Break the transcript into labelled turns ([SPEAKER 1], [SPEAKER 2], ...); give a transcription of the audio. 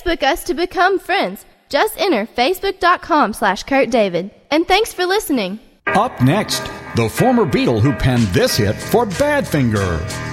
[SPEAKER 1] Facebook us to become friends. Just enter facebook.com/Kurt David. And thanks for listening.
[SPEAKER 2] Up next, the former Beatle who penned this hit for Badfinger.